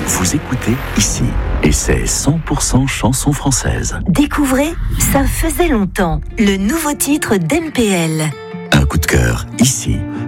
Vous écoutez ici. Et c'est 100% chansons françaises. Découvrez Ça faisait longtemps, le nouveau titre d'MPL. Un coup de cœur ici.